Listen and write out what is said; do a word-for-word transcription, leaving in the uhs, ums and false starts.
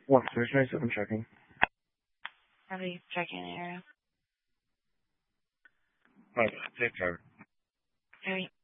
One six nine seven checking. Are you checking the area? Okay, take care. All right.